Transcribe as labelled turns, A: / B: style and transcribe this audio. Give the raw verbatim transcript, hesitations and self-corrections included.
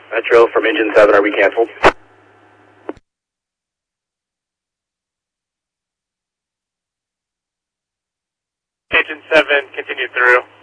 A: Metro from engine seven, are we canceled?
B: Engine seven, continue through.